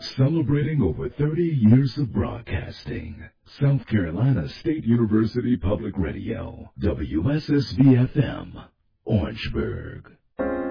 Celebrating over 30 years of broadcasting. South Carolina State University Public Radio, WSSV-FM, Orangeburg.